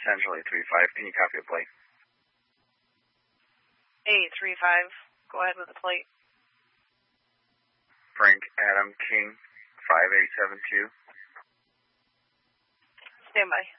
Central 835. Can you copy a plate? 835. Go ahead with the plate. Frank Adam King, 5872. Stand by.